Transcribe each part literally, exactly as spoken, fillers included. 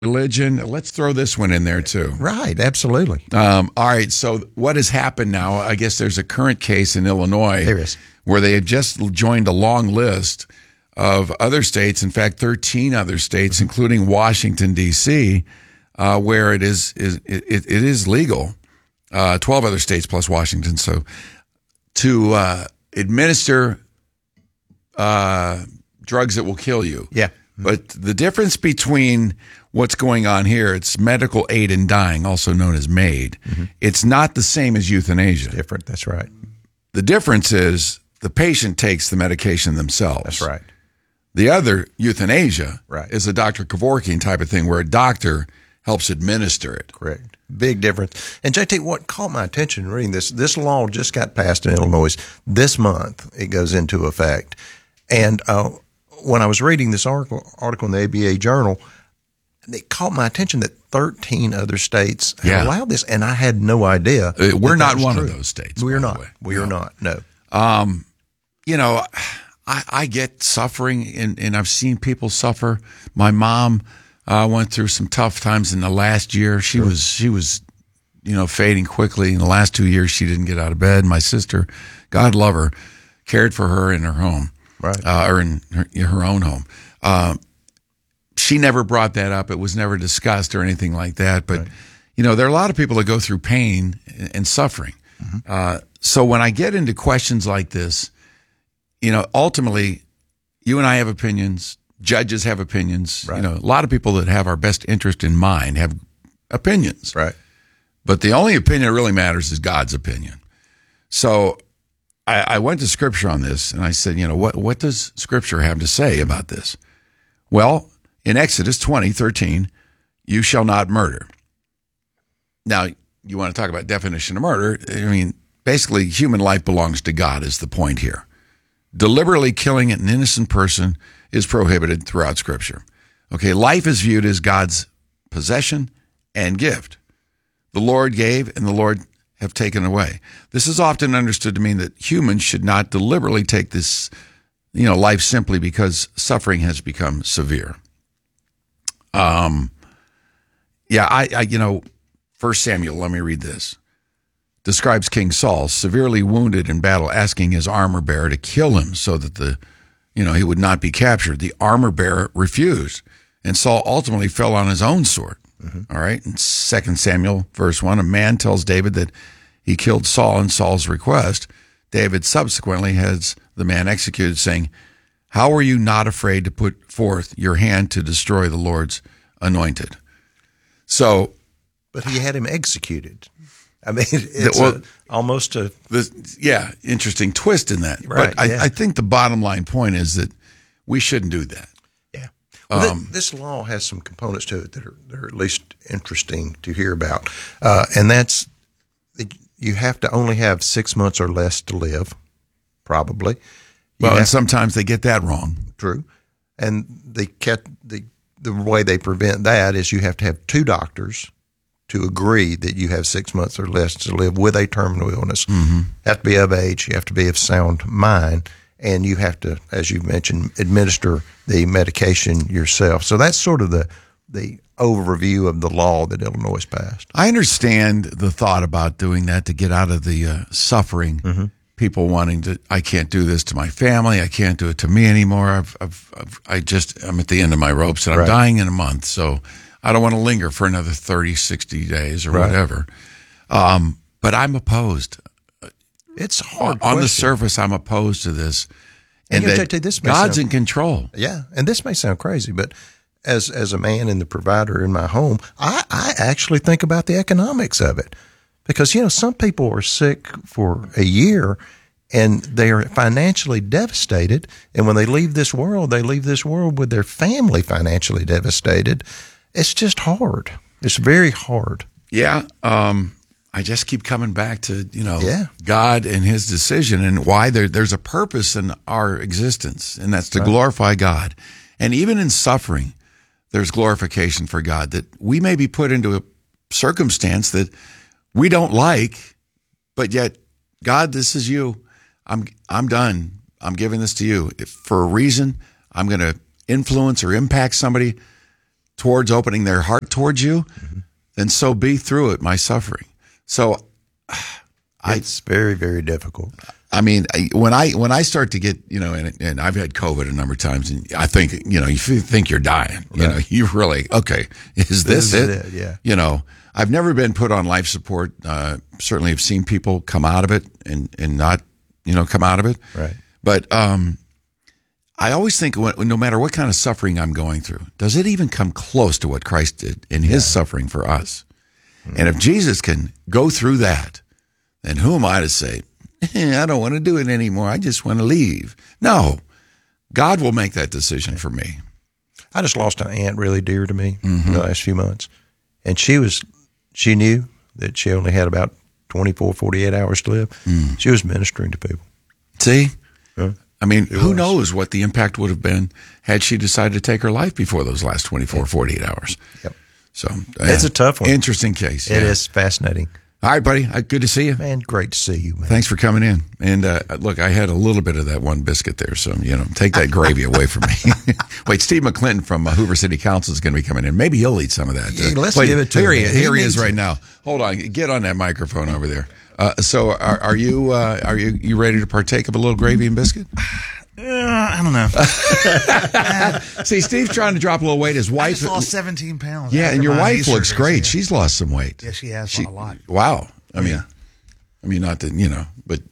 religion. Let's throw this one in there too. Right, absolutely. Um, all right, so what has happened now, I guess there's a current case in Illinois There is. where they have just joined a long list of other states, in fact, thirteen other states, mm-hmm. including Washington, D C, uh, where it is, is it, it is legal, uh, twelve other states plus Washington, so to uh, administer uh, drugs that will kill you. Yeah. But the difference between what's going on here, it's medical aid in dying, also known as MAID. Mm-hmm. It's not the same as euthanasia. Different, that's right. The difference is the patient takes the medication themselves. That's right. The other, euthanasia, right. is a Doctor Kevorkian type of thing where a doctor helps administer it. Correct. Big difference. And J T, what caught my attention reading this, this law just got passed in Illinois this month. It goes into effect. And uh, when I was reading this article, article in the A B A Journal, it caught my attention that thirteen other states have yeah. allowed this, and I had no idea. Uh, we're not one true. of those states. We're not. We no. are not. No. Um, you know, I, I get suffering, and, and I've seen people suffer. My mom uh, went through some tough times in the last year. She sure. was she was, you know, fading quickly. In the last two years, she didn't get out of bed. My sister, God love her, cared for her in her home. Right. Uh, or in her, in her own home. Uh, she never brought that up. It was never discussed or anything like that. But, right. you know, there are a lot of people that go through pain and, and suffering. Mm-hmm. Uh, so when I get into questions like this, you know, ultimately, you and I have opinions. Judges have opinions. Right. You know, a lot of people that have our best interest in mind have opinions. Right. But the only opinion that really matters is God's opinion. So I, I went to Scripture on this, and I said, you know, what, what does Scripture have to say about this? Well, in Exodus twenty thirteen, you shall not murder. Now, you want to talk about definition of murder. I mean, basically, human life belongs to God is the point here. Deliberately killing an innocent person is prohibited throughout Scripture. Okay, life is viewed as God's possession and gift. The Lord gave, and the Lord have taken away. This is often understood to mean that humans should not deliberately take this, you know, life simply because suffering has become severe. Um, yeah, I, I, you know, First Samuel, let me read this. Describes King Saul, severely wounded in battle, asking his armor bearer to kill him so that the, you know, he would not be captured. The armor bearer refused, and Saul ultimately fell on his own sword. Mm-hmm. All right. In Second Samuel, verse one, a man tells David that he killed Saul in Saul's request. David subsequently has the man executed, saying, how are you not afraid to put forth your hand to destroy the Lord's anointed? So, but he had him executed. I mean, it's well, a, almost a the, yeah, interesting twist in that. Right, but I, yeah. I think the bottom line point is that we shouldn't do that. Well, um, th- this law has some components to it that are, that are at least interesting to hear about, uh, and that's that you have to only have six months or less to live, probably. You well, and have, sometimes they get that wrong. True, and they get the the way they prevent that is you have to have two doctors to agree that you have six months or less to live with a terminal illness. Mm-hmm. Have to be of age. You have to be of sound mind. And you have to, as you mentioned, administer the medication yourself. So that's sort of the the overview of the law that Illinois passed. I understand the thought about doing that to get out of the uh, suffering. Mm-hmm. People wanting to, I can't do this to my family. I can't do it to me anymore. I've, I've, I've I just, I'm at the end of my ropes, and I'm right. dying in a month. So I don't want to linger for another thirty, sixty days or right. whatever. Um, but I'm opposed. It's a hard on question. The surface, I'm opposed to this, and, and that J T, this God's sound, in control. Yeah, and this may sound crazy, but as as a man and the provider in my home, I, I actually think about the economics of it because you know some people are sick for a year and they are financially devastated, and when they leave this world, they leave this world with their family financially devastated. It's just hard. It's very hard. Yeah. Um, I just keep coming back to, you know, yeah. God and his decision and why there, there's a purpose in our existence, and that's to right. glorify God. And even in suffering, there's glorification for God, that we may be put into a circumstance that we don't like, but yet, God, this is you. I'm I'm done. I'm giving this to you. If for a reason I'm going to influence or impact somebody, towards opening their heart towards you, mm-hmm. then so be through it, my suffering. So I, it's very, very difficult. I mean, when I when I start to get, you know, and, and I've had COVID a number of times, and I think, you know, you think you're dying. You right. know, you really, okay, is this, this it? Is it? Yeah. You know, I've never been put on life support. Uh, certainly have seen people come out of it and, and not, you know, come out of it. Right. But um, I always think no matter what kind of suffering I'm going through, does it even come close to what Christ did in his yeah. suffering for us? Mm-hmm. And if Jesus can go through that, then who am I to say, I don't want to do it anymore. I just want to leave. No, God will make that decision for me. I just lost an aunt really dear to me mm-hmm. in the last few months. And she was, she knew that she only had about twenty-four, forty-eight hours to live. Mm. She was ministering to people. See? Huh? I mean, it who was. knows what the impact would have been had she decided to take her life before those last twenty-four, forty-eight hours. Yep. So uh, it's a tough one. Interesting case. It yeah. is fascinating. All right, buddy. Good to see you. Man, great to see you, man. Thanks for coming in. And uh, look, I had a little bit of that one biscuit there, so, you know, take that gravy away from me. Wait, Steve McClinton from uh, Hoover City Council is going to be coming in. Maybe he'll eat some of that. Yeah, let's Wait, give it to here him. He, He here he is needs right it. now. Hold on. Get on that microphone over there. Uh, so are, are you uh, are you, you ready to partake of a little gravy and biscuit? Uh, I don't know. See, Steve's trying to drop a little weight. His wife I just lost seventeen pounds. Yeah, and your my wife knee looks surgery, great. so She's lost some weight. yeah, she has She, a lot. Wow. I mean, Yeah. I mean, not that, you know, but.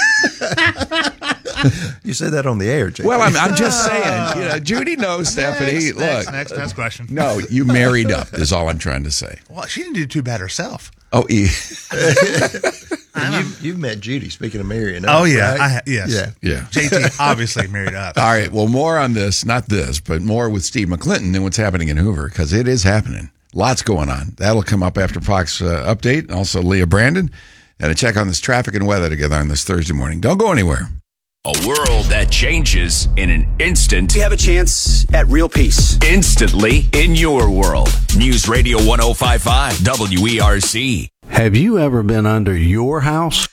You said that on the air, Jake. Well, I'm, I'm just saying, you know, Judy knows Stephanie. Next, Look, next, next, next question. no, you married up is all I'm trying to say. Well, she didn't do too bad herself. Oh, e- you, you've met Judy, speaking of marrying up, Oh yeah, right? I ha- yes, Yeah. yeah. J T obviously married up. All right. Well, more on this, not this, but more with Steve McClinton and what's happening in Hoover, because it is happening. Lots going on. That'll come up after Fox uh, Update. And also, Leah Brandon. And a check on this traffic and weather together on this Thursday morning. Don't go anywhere. A world that changes in an instant. We have a chance at real peace. Instantly in your world. News Radio one oh five point five W E R C. Have you ever been under your house?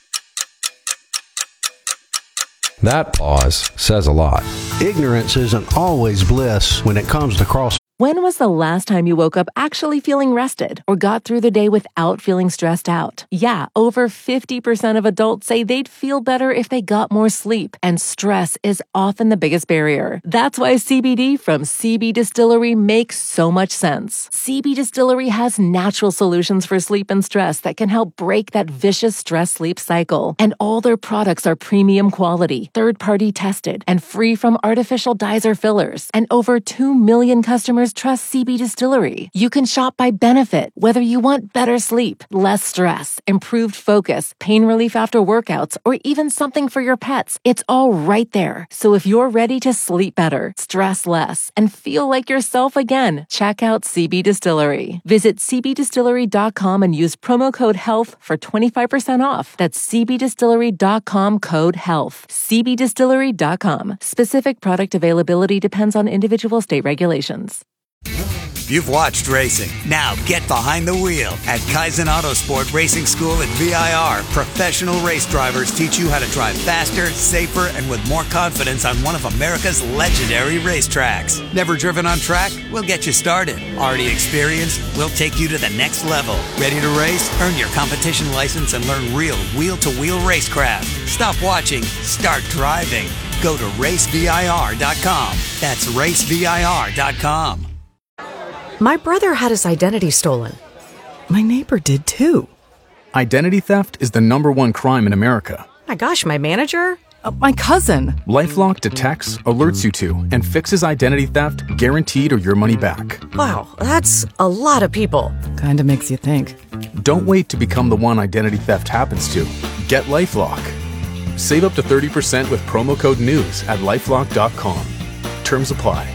That pause says a lot. Ignorance isn't always bliss when it comes to crossing. When was the last time you woke up actually feeling rested or got through the day without feeling stressed out? Yeah, over fifty percent of adults say they'd feel better if they got more sleep, and stress is often the biggest barrier. That's why C B D from C B Distillery makes so much sense. C B Distillery has natural solutions for sleep and stress that can help break that vicious stress-sleep cycle. And all their products are premium quality, third-party tested, and free from artificial dyes or fillers. And over two million customers trust C B Distillery. You can shop by benefit, whether you want better sleep, less stress, improved focus, pain relief after workouts, or even something for your pets. It's all right there. So if you're ready to sleep better, stress less, and feel like yourself again, check out C B Distillery. Visit c b distillery dot com and use promo code HEALTH for twenty-five percent off. That's c b distillery dot com code HEALTH. c b distillery dot com. Specific product availability depends on individual state regulations. You've watched racing. Now get behind the wheel. At Kaizen Autosport Racing School at V I R, professional race drivers teach you how to drive faster, safer, and with more confidence on one of America's legendary racetracks. Never driven on track? We'll get you started. Already experienced? We'll take you to the next level. Ready to race? Earn your competition license and learn real wheel-to-wheel racecraft. Stop watching. Start driving. Go to race V I R dot com. That's race V I R dot com. My brother had his identity stolen. My neighbor did too. Identity theft is the number one crime in America. My gosh, my manager? Uh, my cousin. LifeLock detects, alerts you to, and fixes identity theft guaranteed or your money back. Wow, that's a lot of people. Kinda makes you think. Don't wait to become the one identity theft happens to. Get LifeLock. Save up to thirty percent with promo code NEWS at lifelock dot com. Terms apply.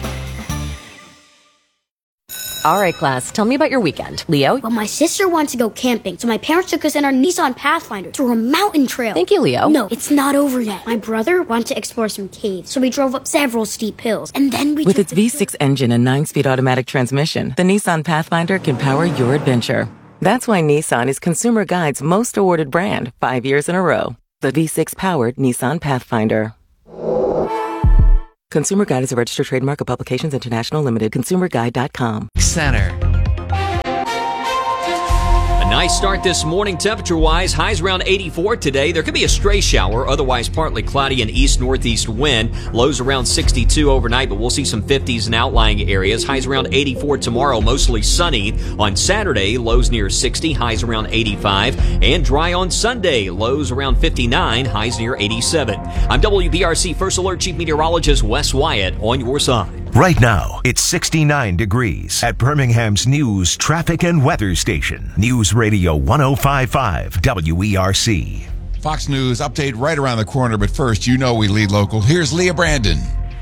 All right, class, tell me about your weekend. Leo? Well, my sister wanted to go camping, so my parents took us in our Nissan Pathfinder to a mountain trail. Thank you, Leo. No, it's not over yet. My brother wanted to explore some caves, so we drove up several steep hills, and then we With its V six engine and nine-speed automatic transmission, the Nissan Pathfinder can power your adventure. That's why Nissan is Consumer Guide's most awarded brand five years in a row. The V six-powered Nissan Pathfinder. Consumer Guide is a registered trademark of Publications International Limited. consumer guide dot com. Center. A nice start this morning temperature-wise. Highs around eighty-four today. There could be a stray shower, otherwise partly cloudy and east-northeast wind. Lows around sixty-two overnight, but we'll see some fifties in outlying areas. Highs around eighty-four tomorrow, mostly sunny. On Saturday, lows near sixty, highs around eighty-five. And dry on Sunday, lows around fifty-nine, highs near eighty-seven. I'm W B R C First Alert Chief Meteorologist Wes Wyatt on your side. Right now, it's sixty-nine degrees at Birmingham's news, traffic, and weather station. News Radio one oh five point five W E R C. Fox News update right around the corner, but first, you know we lead local. Here's Leah Brandon.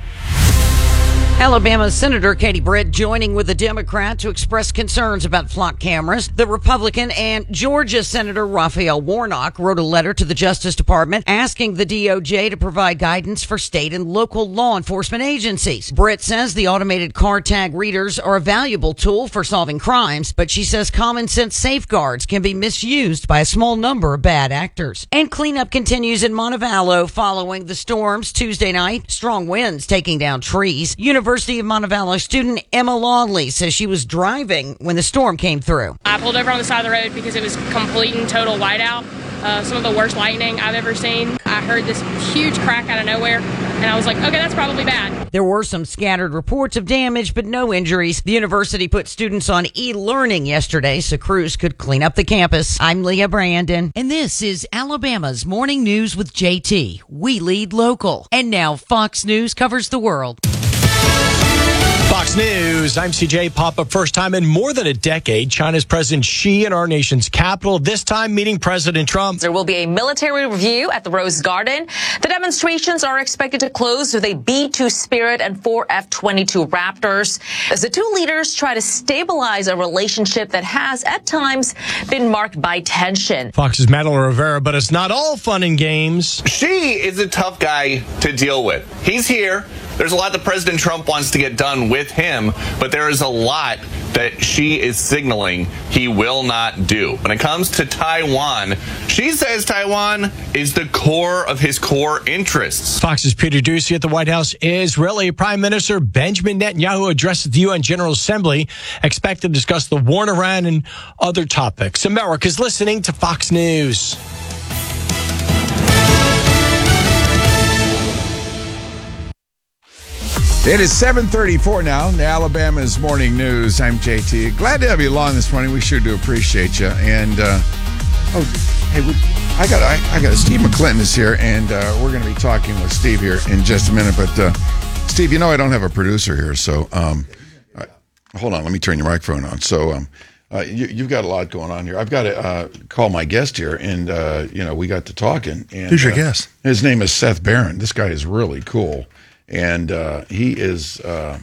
Alabama Senator Katie Britt joining with the Democrat to express concerns about flock cameras. The Republican and Georgia Senator Raphael Warnock wrote a letter to the Justice Department asking the D O J to provide guidance for state and local law enforcement agencies. Britt says the automated car tag readers are a valuable tool for solving crimes, but she says common sense safeguards can be misused by a small number of bad actors. And cleanup continues in Montevallo following the storms Tuesday night. Strong winds taking down trees. University of Montevallo student Emma Longley says she was driving when the storm came through. I pulled over on the side of the road because it was complete and total whiteout. Uh, some of the worst lightning I've ever seen. I heard this huge crack out of nowhere, and I was like, okay, that's probably bad. There were some scattered reports of damage, but no injuries. The university put students on e-learning yesterday so crews could clean up the campus. I'm Leah Brandon, and this is Alabama's Morning News with J T. We lead local. And now Fox News covers the world. Fox News, I'm C J Papa. First time in more than a decade, China's President Xi in our nation's capital, this time meeting President Trump. There will be a military review at the Rose Garden. The demonstrations are expected to close with a B two Spirit and four F twenty-two Raptors as the two leaders try to stabilize a relationship that has, at times, been marked by tension. Fox's Madeline Rivera, but it's not all fun and games. Xi is a tough guy to deal with. He's here. There's a lot that President Trump wants to get done with him, but there is a lot that Xi is signaling he will not do. When it comes to Taiwan, Xi says Taiwan is the core of his core interests. Fox's Peter Doocy at the White House. Israeli Prime Minister Benjamin Netanyahu addresses the U N General Assembly, expected to discuss the war in Iran and other topics. America's listening to Fox News. It is seven thirty-four now, Alabama's Morning News. I'm J T. Glad to have you along this morning. We sure do appreciate you. And, uh, oh, hey, we, I got I, I got Steve McClinton is here, and uh, we're going to be talking with Steve here in just a minute. But, uh, Steve, you know I don't have a producer here, so um, uh, hold on. Let me turn your microphone on. So um, uh, you, you've got a lot going on here. I've got to uh, call my guest here, and, uh, you know, we got to talking. And, Who's your uh, guest? His name is Seth Barron. This guy is really cool. And uh, he is uh,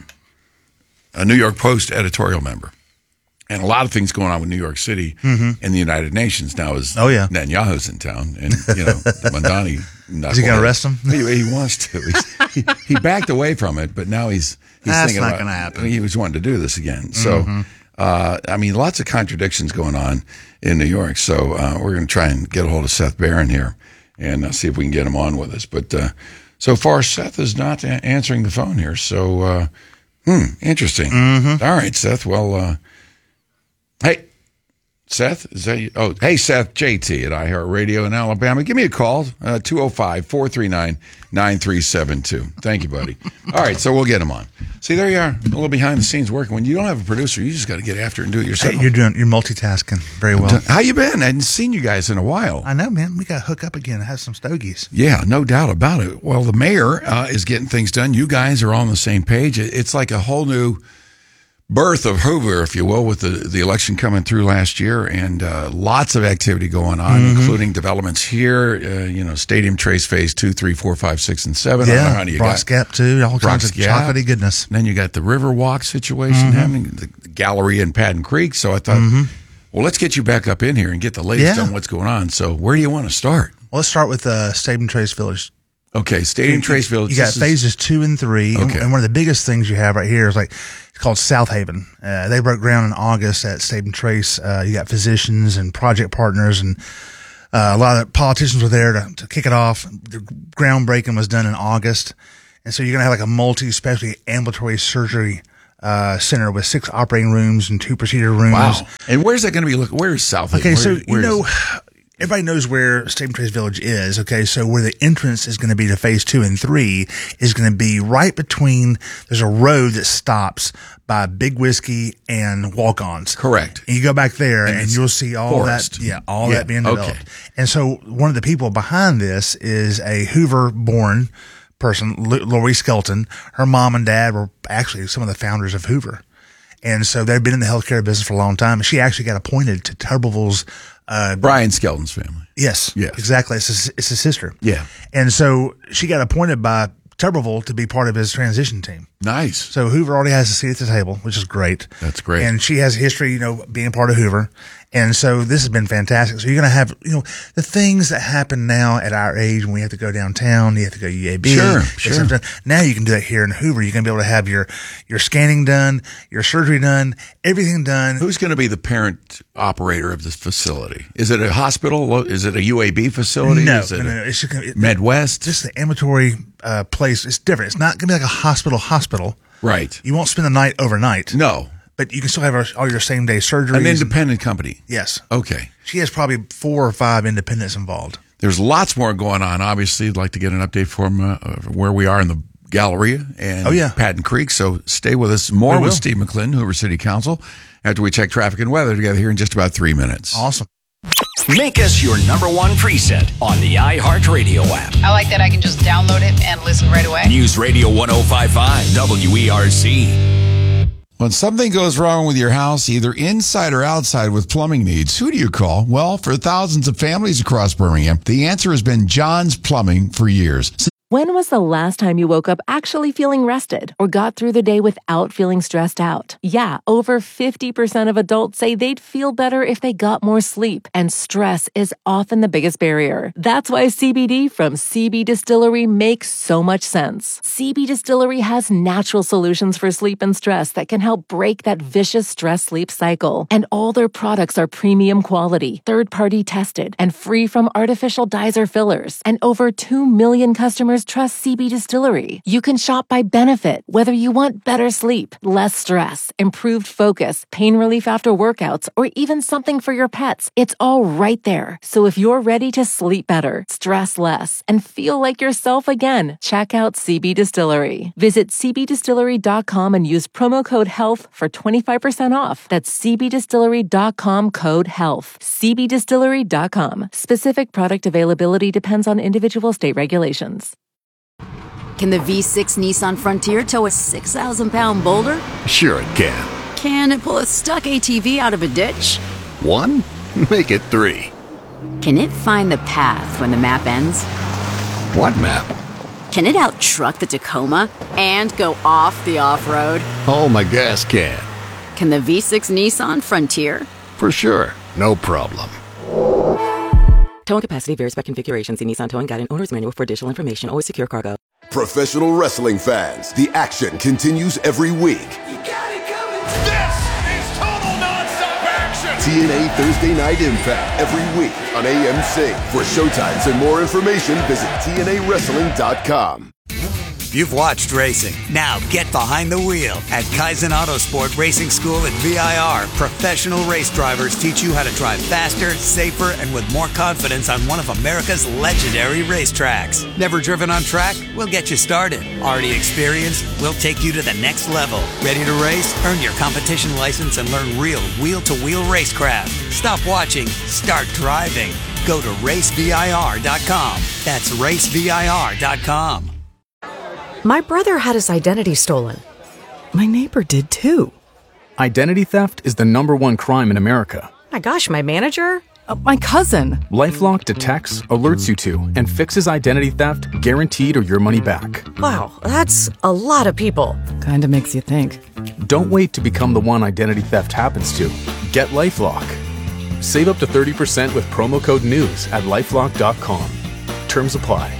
a New York Post editorial member. And a lot of things going on with New York City mm-hmm. and the United Nations now is oh, yeah. Netanyahu's in town. And, you know, Mandani. Is he going to arrest him? He, he wants to. He's, he, he backed away from it, but now he's, he's That's thinking not about going to happen. He was wanting to do this again. So, mm-hmm. uh, I mean, lots of contradictions going on in New York. So uh, we're going to try and get a hold of Seth Barron here and uh, see if we can get him on with us. But uh, so far, Seth is not a- answering the phone here. So, uh, hmm, interesting. Mm-hmm. All right, Seth. Well, uh, hey, Seth, is that you? Oh, hey, Seth, J T at iHeartRadio in Alabama. Give me a call, uh, two oh five, four three nine, nine three seven two. Thank you, buddy. All right, so we'll get him on. See, there you are, a little behind the scenes working. When you don't have a producer, you just got to get after it and do it yourself. Hey, you're doing, you're multitasking very well. How you been? I hadn't seen you guys in a while. I know, man. We got to hook up again and have some stogies. Yeah, no doubt about it. Well, the mayor uh, is getting things done. You guys are on the same page. It's like a whole new birth of Hoover, if you will, with the, the election coming through last year, and uh, lots of activity going on, mm-hmm. including developments here, uh, you know, Stadium Trace Phase two, three, four, five, six, and seven. Yeah, I do you Brock's got, Gap, too, all kinds of Gap. chocolatey goodness. And then you got the Riverwalk situation mm-hmm. happening, the, the gallery in Patton Creek. So I thought, mm-hmm. well, let's get you back up in here and get the latest yeah. on what's going on. So where do you want to start? Well, let's start with uh, Stadium Trace Village. Okay, Stadium you, Trace Village. You got phases is, two and three, okay. and, and one of the biggest things you have right here is like it's called South Haven. Uh, they broke ground in August at Stadium Trace. Uh, you got physicians and project partners, and uh, a lot of politicians were there to, to kick it off. The groundbreaking was done in August, And so you're going to have like a multi-specialty ambulatory surgery uh, center with six operating rooms and two procedure rooms. Wow. And where's that going to be? Look, where's South? Okay, Where, so, you where's- know, everybody knows where Stadium Trace Village is. Okay, so where the entrance is going to be to phase two and three is going to be right between, there's a road that stops by Big Whiskey and Walk-Ons. Correct. And you go back there And and, it's you'll see all forest. that, yeah, all Yeah, that being okay. developed. And so one of the people behind this is a Hoover-born person, L- Lori Skelton. Her mom and dad were actually some of the founders of Hoover. And so they've been in the healthcare business for a long time. She actually got appointed to Tuberville's uh, Brian Skelton's family. Yes, Yes. exactly. It's his, it's his sister. Yeah. And so she got appointed by Tuberville to be part of his transition team. Nice. So Hoover already has a seat at the table, which is great. That's great. And she has history, you know, being part of Hoover. And so this has been fantastic. So you're going to have, you know, the things that happen now at our age when we have to go downtown, you have to go U A B. Sure, get sure. something done. Now you can do that here in Hoover. You're going to be able to have your, your scanning done, your surgery done, everything done. Who's going to be the parent operator of this facility? Is it a hospital? Is it a U A B facility? No, Is it no, a no, no. It's just gonna, it, Medwest? Just the ambulatory uh, place. It's different. It's not going to be like a hospital hospital. Right. You won't spend the night overnight. No. But you can still have all your same day surgeries. An independent company. Yes. Okay. She has probably four or five independents involved. There's lots more going on. Obviously, I'd like to get an update from uh, where we are in the Galleria and Oh, yeah. Patton Creek. So stay with us. More We with will. Steve McClin, Hoover City Council, after we check traffic and weather together here in just about three minutes. Awesome. Make us your number one preset on the iHeartRadio app. I like that I can just download it and listen right away. News Radio ten fifty-five W E R C. When something goes wrong with your house, either inside or outside with plumbing needs, who do you call? Well, for thousands of families across Birmingham, the answer has been John's Plumbing for years. When was the last time you woke up actually feeling rested or got through the day without feeling stressed out? Yeah, over fifty percent of adults say they'd feel better if they got more sleep, and stress is often the biggest barrier. That's why C B D from C B Distillery makes so much sense. C B Distillery has natural solutions for sleep and stress that can help break that vicious stress-sleep cycle. And all their products are premium quality, third-party tested, and free from artificial dyes or fillers. And over two million customers trust C B Distillery. You can shop by benefit, whether you want better sleep, less stress, improved focus, pain relief after workouts, or even something for your pets. It's all right there. So if you're ready to sleep better, stress less, and feel like yourself again, check out C B Distillery. Visit c b distillery dot com and use promo code HEALTH for twenty-five percent off. That's c b distillery dot com code HEALTH. c b distillery dot com. Specific product availability depends on individual state regulations. Can the V six Nissan Frontier tow a six thousand pound boulder? Sure it can. Can it pull a stuck A T V out of a ditch? One? Make it three. Can it find the path when the map ends? What map? Can it out-truck the Tacoma and go off the off-road? Oh, my gas can. Can the V six Nissan Frontier? For sure. No problem. Towing capacity varies by configuration. See Nissan Towing Guide and Owner's Manual for additional information. Always secure cargo. Professional wrestling fans, the action continues every week. You got it coming. This is total nonstop action. T N A Thursday Night Impact every week on A M C. For showtimes and more information, visit T N A wrestling dot com. You've watched racing. Now get behind the wheel. At Kaizen Autosport Racing School at V I R, professional race drivers teach you how to drive faster, safer, and with more confidence on one of America's legendary racetracks. Never driven on track? We'll get you started. Already experienced? We'll take you to the next level. Ready to race? Earn your competition license and learn real wheel-to-wheel racecraft. Stop watching. Start driving. Go to race V I R dot com. That's race V I R dot com. My brother had his identity stolen. My neighbor did too. Identity theft is the number one crime in America. My gosh, my manager? Uh, my cousin. LifeLock detects, alerts you to, and fixes identity theft guaranteed or your money back. Wow, that's a lot of people. Kinda makes you think. Don't wait to become the one identity theft happens to. Get LifeLock. Save up to thirty percent with promo code NEWS at lifelock dot com. Terms apply.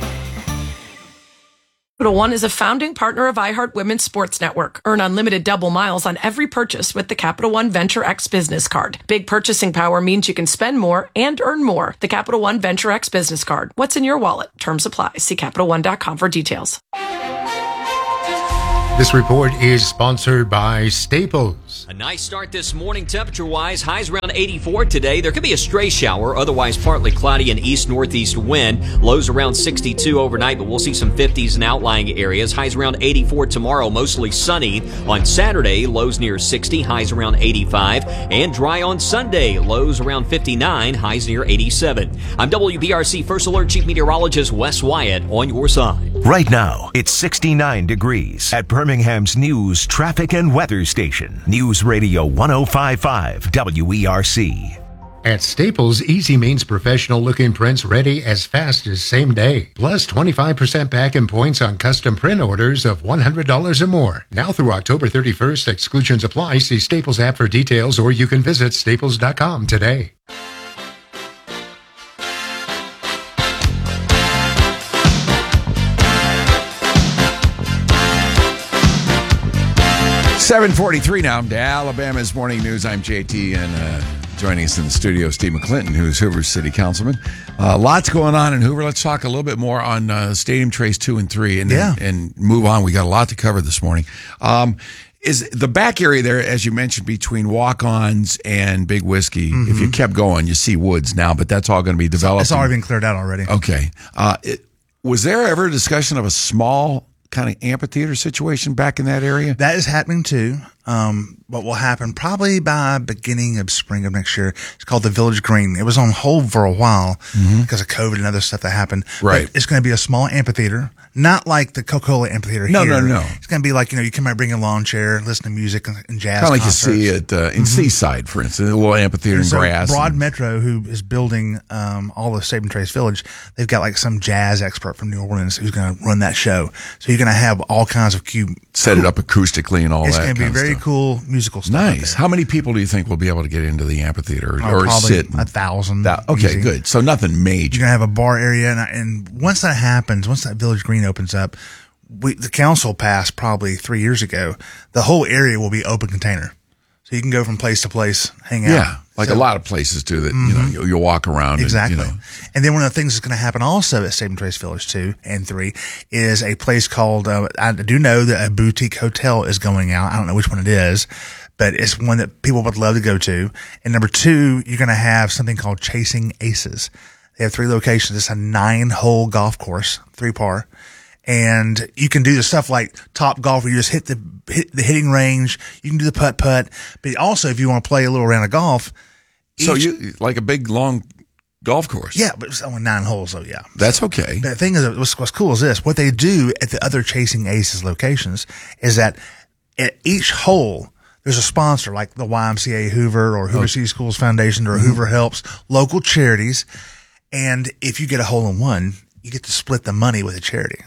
Capital One is a founding partner of iHeart Women's Sports Network. Earn unlimited double miles on every purchase with the Capital One Venture X Business Card. Big purchasing power means you can spend more and earn more. The Capital One Venture X Business Card. What's in your wallet? Terms apply. See Capital One dot com for details. This report is sponsored by Staples. A nice start this morning temperature-wise. Highs around eighty-four today. There could be a stray shower, otherwise partly cloudy and east-northeast wind. Lows around sixty-two overnight, but we'll see some fifties in outlying areas. Highs around eighty-four tomorrow, mostly sunny. On Saturday, lows near sixty, highs around eighty-five. And dry on Sunday, lows around fifty-nine, highs near eighty-seven. I'm W B R C First Alert Chief Meteorologist Wes Wyatt on your side. Right now, it's sixty-nine degrees at Birmingham's News, Traffic, and Weather Station. News Radio one oh five point five W E R C. At Staples, easy means professional-looking prints ready as fast as same day. Plus twenty-five percent back in points on custom print orders of one hundred dollars or more. Now through October thirty-first, exclusions apply. See Staples app for details, or you can visit staples dot com today. seven forty-three now to Alabama's Morning News. I'm J T, and uh, joining us in the studio, Steve McClinton, who's Hoover's city councilman. Uh, lots going on in Hoover. Let's talk a little bit more on uh, Stadium Trays two and three and, yeah. and, and move on. We got a lot to cover this morning. Um, is the back area there, as you mentioned, between Walk-Ons and Big Whiskey, mm-hmm. if you kept going, you see woods now, but that's all going to be developed. It's already been cleared out already. Okay. Uh, it, was there ever a discussion of a small kind of amphitheater situation back in that area? That is happening too. Um, what will happen probably by beginning of spring of next year. It's called the Village Green. It was on hold for a while mm-hmm. because of COVID and other stuff that happened. Right. But it's going to be a small amphitheater, not like the Coca-Cola amphitheater no, here. No, no, no. It's going to be like, you know, you come out, bring a lawn chair, listen to music and jazz Kind of like concerts. you see it uh, in mm-hmm. Seaside, for instance, a little amphitheater and in so grass. Broad and, Metro, who is building um, all of Stadium Trays Village, they've got like some jazz expert from New Orleans who's going to run that show. So you're going to have all kinds of cute... Set it up acoustically and all it's that. It's going to be very cool musical stuff. Nice. How many people do you think will be able to get into the amphitheater or, oh, or probably sit? A thousand. That, okay, easy. Good. So nothing major. You're going to have a bar area. And, and once that happens, once that Village Green opens up, we, the council passed probably three years ago, the whole area will be open container. So you can go from place to place, hang out. Yeah, like so, a lot of places do that, mm-hmm. you know, you, you walk around. Exactly. And, you know. And then one of the things that's going to happen also at Stadium Trays Village two and three is a place called, uh, I do know that a boutique hotel is going out. I don't know which one it is, but it's one that people would love to go to. And number two, you're going to have something called Chasing Aces. They have three locations. It's a nine hole golf course, three par. And you can do the stuff like Top Golf where you just hit the hit the hitting range. You can do the putt putt, but also if you want to play a little round of golf. So each, you like a big long golf course? Yeah, but it's only nine holes, so yeah. That's okay. But the thing is, what's, what's cool is this: what they do at the other Chasing Aces locations is that at each hole there's a sponsor like the Y M C A Hoover or Hoover oh. City Schools Foundation or mm-hmm. Hoover Helps, local charities, and if you get a hole in one, you get to split the money with a charity.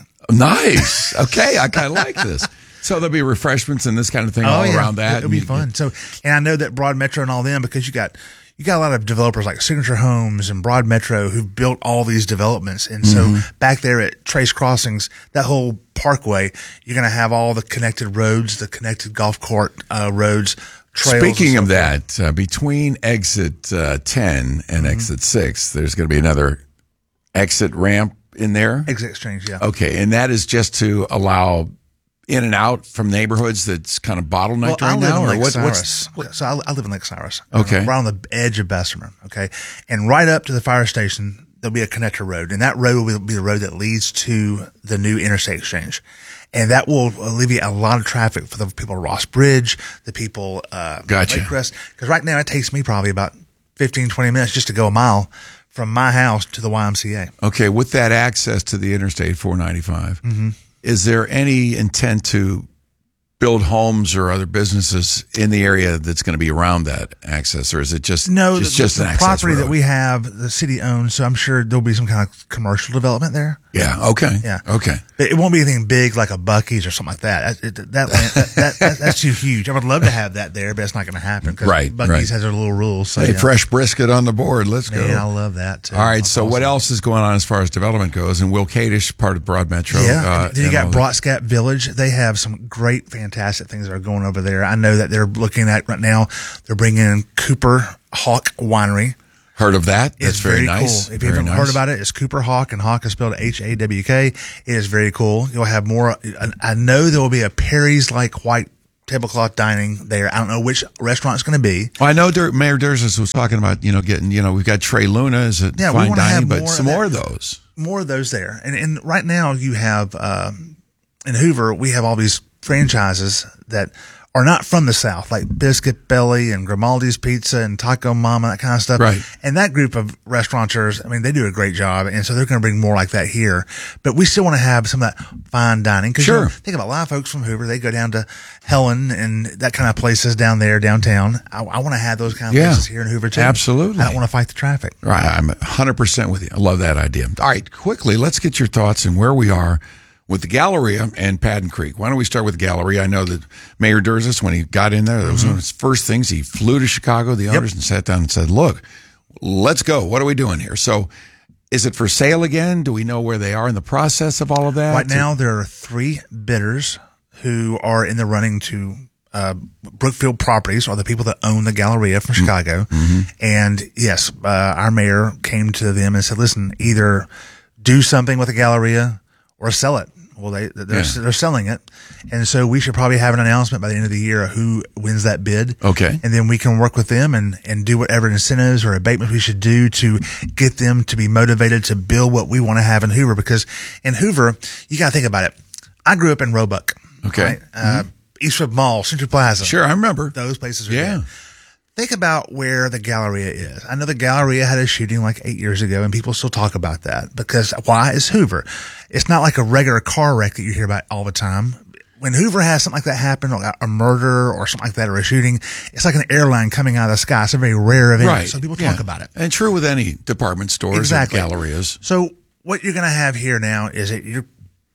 Nice. Okay, I kind of like this. So there'll be refreshments and this kind of thing oh, all yeah. around that. It'll be fun. So, and I know that Broad Metro and all them, because you got you got a lot of developers like Signature Homes and Broad Metro who've built all these developments. And so mm-hmm. back there at Trace Crossings, that whole parkway, you're going to have all the connected roads, the connected golf cart uh, roads. Speaking of that, uh, between exit uh, ten and mm-hmm. exit six, there's going to be another exit ramp in there? Exit exchange, yeah. Okay, and that is just to allow in and out from neighborhoods that's kind of bottlenecked well, right now? Or Lake what, Cyrus. what's, what, so I, I live in Lake Cyrus. Okay. Uh, right on the edge of Bessemer, okay? And right up to the fire station, there'll be a connector road, and that road will be the road that leads to the new interstate exchange. And that will alleviate a lot of traffic for the people at Ross Bridge, the people uh, gotcha. Lake Crest. Because right now it takes me probably about fifteen, twenty minutes just to go a mile from my house to the Y M C A. Okay, with that access to the Interstate four ninety-five, mm-hmm. is there any intent to build homes or other businesses in the area that's going to be around that access, or is it just no? It's the, just the an property road? that we have, the city owns, so I'm sure there'll be some kind of commercial development there. Yeah. Okay. Yeah. Okay. But it won't be anything big like a Buc-ee's or something like that. That, that, that, that, that that's too huge. I would love to have that there, but it's not going to happen. Right. Buc-ee's right. has their little rules. So, hey, yeah. fresh brisket on the board. Let's Man, go. I love that too. All right. That's so awesome. what else is going on as far as development goes? And Will Kadish, part of Broad Metro. Yeah. Uh, then you got Broadscat Village. They have some great, fantastic things that are going over there. I know that they're looking at right now. They're bringing in Cooper Hawk Winery. Heard of that? That's It's very, very nice. cool. If you Very haven't nice. heard about it, it's Cooper Hawk, and Hawk is spelled H A W K. It is very cool. You'll have more. I know there will be a Perry's like white tablecloth dining there. I don't know which restaurant it's going to be. Well, I know Dur- Mayor Durzis was talking about, you know, getting, you know, we've got Trey Luna as a Yeah, we fine wanna dining, have but more some of more of that. those. More of those there. And, and right now you have, um, in Hoover, we have all these franchises that are not from the South, like Biscuit Belly and Grimaldi's Pizza and Taco Mama, that kind of stuff. Right. And that group of restaurateurs, I mean, they do a great job. And so they're going to bring more like that here. But we still want to have some of that fine dining. Cause Sure. you know, think about a lot of folks from Hoover, they go down to Helen and that kind of places down there, downtown. I, I want to have those kind of Yeah. places here in Hoover too. Absolutely. I don't want to fight the traffic. Right. I'm one hundred percent with you. I love that idea. All right. Quickly, let's get your thoughts on where we are with the Galleria and Padden Creek. Why don't we start with the Galleria? I know that Mayor Durzis, when he got in there, that was Mm-hmm. one of his first things. He flew to Chicago, the owners, and sat down and said, look, let's go. What are we doing here? So is it for sale again? Do we know where they are in the process of all of that? Right now, there are three bidders who are in the running to uh, Brookfield Properties, are the people that own the Galleria from Chicago. Mm-hmm. And yes, uh, our mayor came to them and said, listen, either do something with the Galleria or sell it. Well, they, they're, Yeah. they're selling it. And so we should probably have an announcement by the end of the year of who wins that bid. Okay. And then we can work with them and, and do whatever incentives or abatements we should do to get them to be motivated to build what we want to have in Hoover. Because in Hoover, you got to think about it. I grew up in Roebuck. Okay. Right? Uh, Eastwood Mall, Central Plaza. Sure, I remember. Those places are Yeah. good. Think about where the Galleria is. I know the Galleria had a shooting like eight years ago, and people still talk about that because why? It's Hoover. It's not like a regular car wreck that you hear about all the time. When Hoover has something like that happen, or a murder or something like that, or a shooting, it's like an airline coming out of the sky. It's a very rare event. Right. So people Yeah. talk about it. And true with any department stores Exactly. or gallerias. So what you're going to have here now is that you're,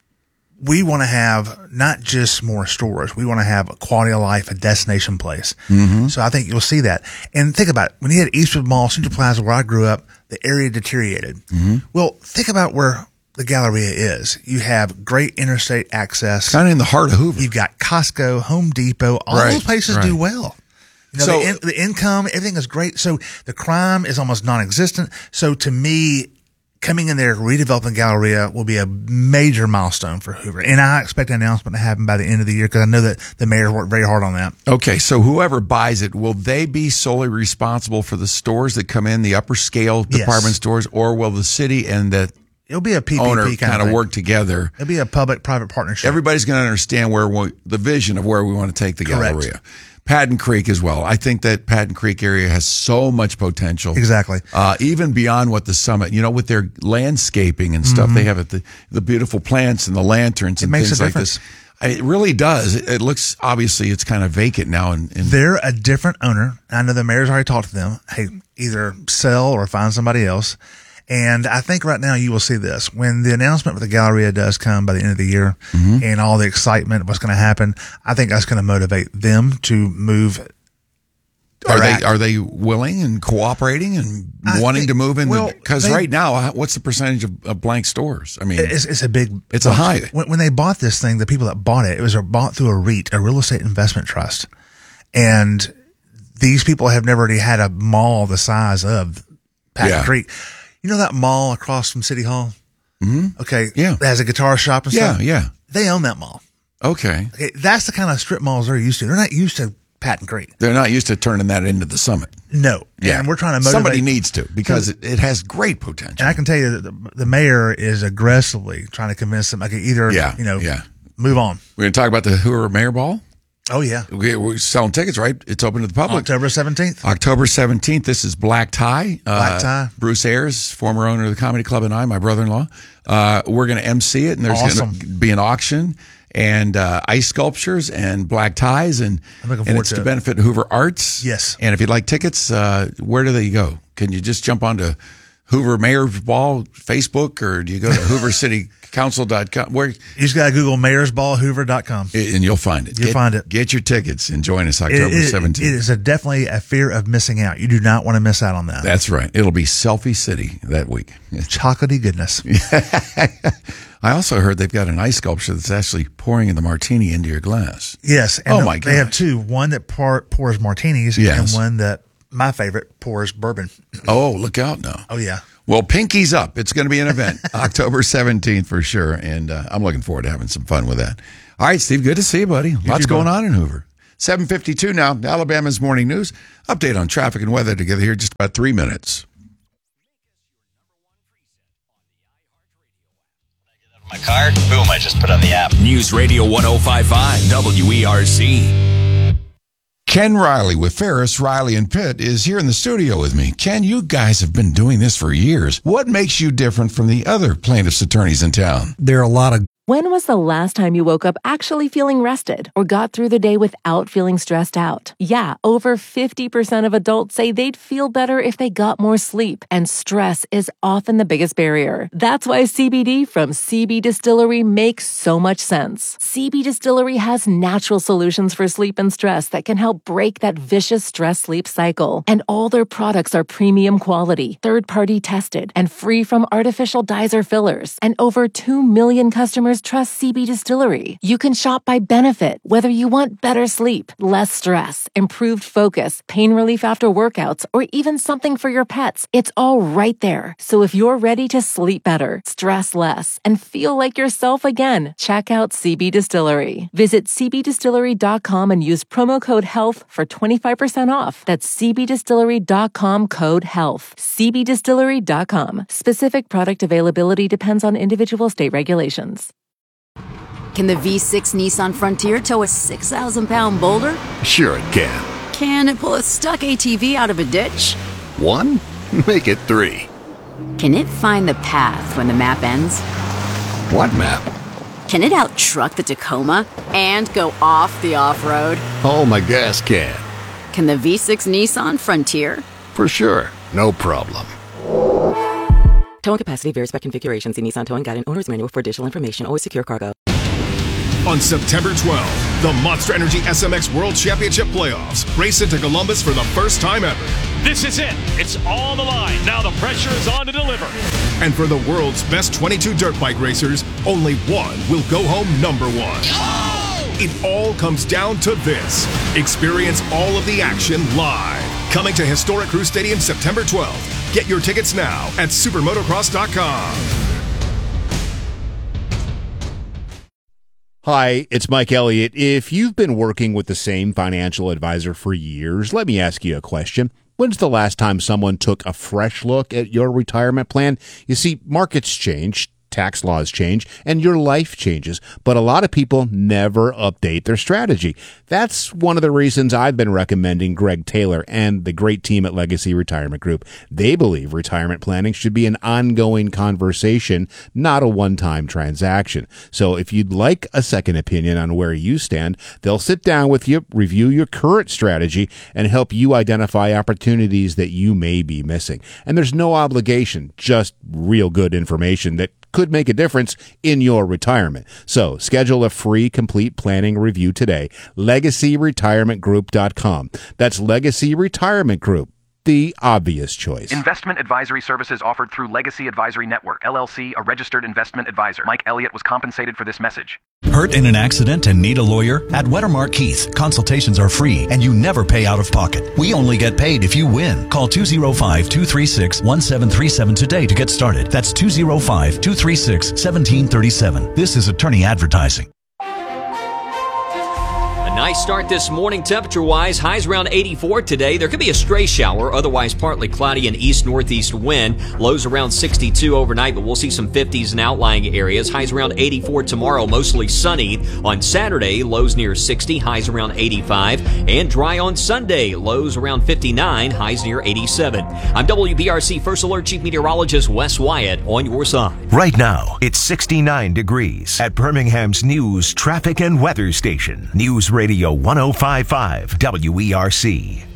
we want to have not just more stores. We want to have a quality of life, a destination place. Mm-hmm. So I think you'll see that. And think about it. When you had Eastwood Mall, Central Plaza, where I grew up, the area deteriorated. Mm-hmm. Well, think about where the Galleria is. You have great interstate access. Kind of in the heart of Hoover. You've got Costco, Home Depot. All Right, those places right. do well. You know, So- the, in, the income, everything is great. So the crime is almost non-existent. So to me, coming in there, redeveloping Galleria will be a major milestone for Hoover. And I expect an announcement to happen by the end of the year because I know that the mayor worked very hard on that. Okay, so whoever buys it, will they be solely responsible for the stores that come in, the upper scale Yes. department stores, or will the city and the It'll be a P P P owner kind, kind of of thing. work together? It'll be a public-private partnership. Everybody's going to understand where we, the vision of where we want to take the Correct. Galleria. Padden Creek as well. I think that Padden Creek area has so much potential. Exactly. Uh, even beyond what the summit, you know, with their landscaping and stuff Mhm. they have, at the the beautiful plants and the lanterns It and makes things a like difference. this. It really does. It, it looks, obviously, it's kind of vacant now. And, and They're a different owner. I know the mayor's already talked to them. Hey, either sell or find somebody else. And I think right now you will see this. When the announcement for the Galleria does come by the end of the year Mhm. and all the excitement, what's going to happen, I think that's going to motivate them to move. Are their they act. are they willing and cooperating and I wanting think- to move in? well, Because they- right now, what's the percentage of, of blank stores? I mean, It's, it's a big. It's a high. When, when they bought this thing, the people that bought it, it was bought through a REIT, a real estate investment trust, and these people have never already had a mall the size of Padden Yeah. Creek. You know that mall across from City Hall? Mm-hmm. Okay, Yeah. that has a guitar shop and Yeah, stuff. yeah. They own that mall. Okay. Okay, that's the kind of strip malls they're used to. They're not used to Padden Creek. They're not used to turning that into the summit. No, Yeah. and we're trying to motivate. Somebody needs to because So- it, it has great potential. And I can tell you that the, the mayor is aggressively trying to convince them. Okay, either Yeah, you know, yeah. move on. We're going to talk about the Hoover Mayor Ball. Oh yeah, We- We're selling tickets, right? It's open to the public. October seventeenth. October seventeenth. This is Black Tie. Black Tie. Bruce Ayers, former owner of the Comedy Club, and I, my brother-in-law, uh, we're going to M C it, and there's Awesome. going to be an auction and uh, ice sculptures and black ties, and, I'm looking and forward it's to to it. benefit Hoover Arts. Yes. And if you'd like tickets, uh, where do they go? Can you just jump onto Hoover Mayor's Ball Facebook, or do you go to hoover city council dot com? Where You just got to Google mayor's ball hoover dot com. and you'll find it. You'll Get- find it. Get your tickets and join us It- October it- seventeenth. It is a definitely a fear of missing out. You do not want to miss out on that. That's right. It'll be Selfie City that week. Chocolatey goodness. I also heard they've got an ice sculpture that's actually pouring the martini into your glass. Yes. And Oh, my They have gosh. two: one that pour, pours martinis, Yes. and one that my favorite, pours bourbon. Oh, look out now. Oh, yeah. Well, Pinky's Up. It's going to be an event, October seventeenth for sure, and uh, I'm looking forward to having some fun with that. All right, Steve, good to see you, buddy. Lots going on in Hoover. seven fifty-two now, Alabama's Morning News. Update on traffic and weather together here in just about three minutes. My car, boom, I just put on the app. News Radio one oh five point five W E R C. Ken Riley with Ferris, Riley, and Pitt is here in the studio with me. Ken, you guys have been doing this for years. What makes you different from the other plaintiffs' attorneys in town? There are a lot of When was the last time you woke up actually feeling rested or got through the day without feeling stressed out? Yeah, over fifty percent of adults say they'd feel better if they got more sleep, and stress is often the biggest barrier. That's why C B D from C B Distillery makes so much sense. C B Distillery has natural solutions for sleep and stress that can help break that vicious stress-sleep cycle. And all their products are premium quality, third-party tested, and free from artificial dyes or fillers. And over two million customers trust C B Distillery. You can shop by benefit, whether you want better sleep, less stress, improved focus, pain relief after workouts, or even something for your pets. It's all right there. So if you're ready to sleep better, stress less, and feel like yourself again, check out C B Distillery. Visit c b distillery dot com and use promo code HEALTH for twenty-five percent off. That's c b distillery dot com code HEALTH. c b distillery dot com. Specific product availability depends on individual state regulations. Can the V six Nissan Frontier tow a six thousand pound boulder? Sure it can. Can it pull a stuck A T V out of a ditch? One? Make it three. Can it find the path when the map ends? What map? Can it out-truck the Tacoma and go off the off-road? Oh, my gas can. Can the V six Nissan Frontier? For sure. No problem. Towing capacity varies by configuration. See Nissan Towing Guide and Owner's Manual for additional information. Always secure cargo. On September twelfth, the Monster Energy S M X World Championship Playoffs race into Columbus for the first time ever. This is it. It's all on the line. Now the pressure is on to deliver. And for the world's best twenty-two dirt bike racers, only one will go home number one. Oh! It all comes down to this. Experience all of the action live. Coming to Historic Crew Stadium September twelfth. Get your tickets now at supermotocross dot com. Hi, it's Mike Elliott. If you've been working with the same financial advisor for years, let me ask you a question. When's the last time someone took a fresh look at your retirement plan? You see, markets change, tax laws change, and your life changes, but a lot of people never update their strategy. That's one of the reasons I've been recommending Greg Taylor and the great team at Legacy Retirement Group. They believe retirement planning should be an ongoing conversation, not a one-time transaction. So if you'd like a second opinion on where you stand, they'll sit down with you, review your current strategy, and help you identify opportunities that you may be missing. And there's no obligation, just real good information that could make a difference in your retirement. So schedule a free complete planning review today. legacy retirement group dot com. That's Legacy Retirement Group, the obvious choice. Investment advisory services offered through Legacy Advisory Network, L L C, a registered investment advisor. Mike Elliott was compensated for this message. Hurt in an accident and need a lawyer? At Wettermark Keith, consultations are free and you never pay out of pocket. We only get paid if you win. Call two oh five, two three six, one seven three seven today to get started. That's two oh five, two three six, one seven three seven. This is attorney advertising. A nice start this morning temperature-wise. Highs around eighty-four today. There could be a stray shower, otherwise partly cloudy and east-northeast wind. Lows around sixty-two overnight, but we'll see some fifties in outlying areas. Highs around eighty-four tomorrow, mostly sunny. On Saturday, lows near sixty, highs around eighty-five. And dry on Sunday, lows around fifty-nine, highs near eighty-seven. I'm W B R C First Alert Chief Meteorologist Wes Wyatt on your side. Right now, it's sixty-nine degrees at Birmingham's news, traffic, and weather station. News Radio one oh five point five W E R C.